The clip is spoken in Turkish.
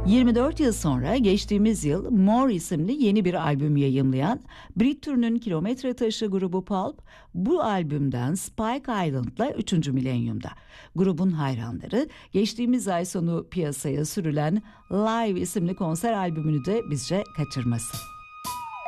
24 yıl sonra geçtiğimiz yıl More isimli yeni bir albüm yayımlayan Brit türünün kilometre taşı grubu Pulp, bu albümden Spike Island'la 3. milenyumda. Grubun hayranları geçtiğimiz ay sonu piyasaya sürülen Live isimli konser albümünü de bizce kaçırmasın.